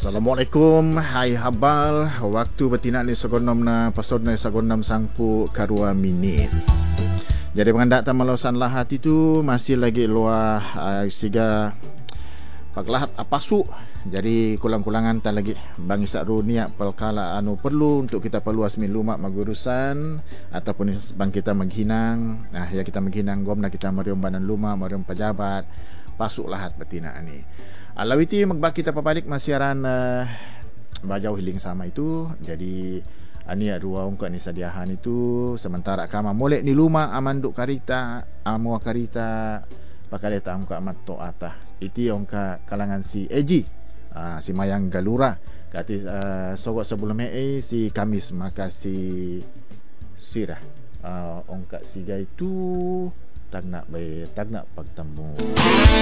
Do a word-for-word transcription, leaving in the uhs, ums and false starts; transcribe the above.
Assalamualaikum, hai habal. Waktu betina ni segonom na pasod na segonom sangpu karua minit. Jadi pengandak tamalosan lahat itu masih lagi luah uh, siga paglahat apasu. Jadi kulang-kulangan ta lagi bangsa runia pelkala anu perlu untuk kita peluas miluma magurusan ataupun bang kita menghinang. Nah, ya kita menghinang gomna kita marium badan luma, marium pejabat, pasuk lahat betina ani. Alawiti magbak kita papalik masyaran uh, bajau hiling sama itu. Jadi ani dua ongka ni sadiahan itu sementara kama molek ni luma amanduk karita amua karita pakaleta ongka amat to atah. Iti ongka kalangan si Eji. Uh, si Mayang Galura kati uh, sogok sebelum eh si Kamis maka si Sirah uh, ongka siga itu tak nak bay tak nak pagtemu.